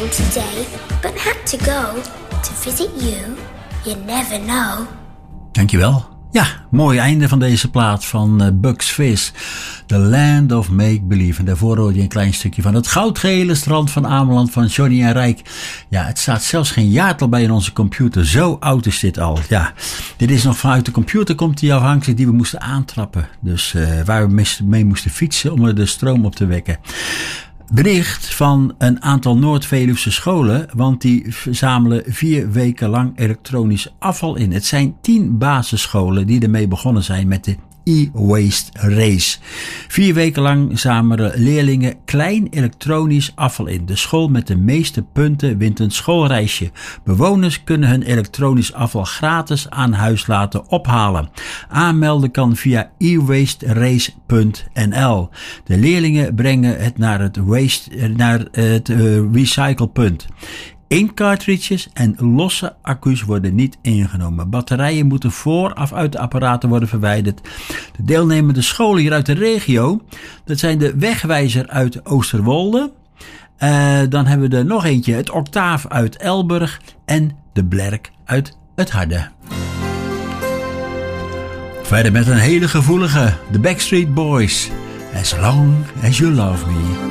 home today, but had to go to visit you. You never know. Dankjewel. Ja, mooi einde van deze plaat van Bugs Fizz. The Land of Make Believe. En daarvoor hoor je een klein stukje van het goudgele strand van Ameland van Johnny en Rijk. Ja, het staat zelfs geen jaartal bij in onze computer. Zo oud is dit al. Ja, dit is nog vanuit de computer komt die afhankelijk die we moesten aantrappen. Dus waar we mee moesten fietsen om er de stroom op te wekken. Bericht van een aantal Noord-Veluwse scholen, want die verzamelen 4 weken lang elektronisch afval in. Het zijn 10 basisscholen die ermee begonnen zijn met de e-waste race. 4 weken lang zamelen leerlingen klein elektronisch afval in. De school met de meeste punten wint een schoolreisje. Bewoners kunnen hun elektronisch afval gratis aan huis laten ophalen. Aanmelden kan via e-wasterace.nl. De leerlingen brengen het naar het recyclepunt. Inkcartridges en losse accu's worden niet ingenomen. Batterijen moeten vooraf uit de apparaten worden verwijderd. De deelnemende scholen hier uit de regio, dat zijn de Wegwijzer uit Oosterwolde. Dan hebben we er nog eentje, het Octaaf uit Elburg en de Blerk uit het Harde. Verder met een hele gevoelige, de Backstreet Boys. As long as you love me.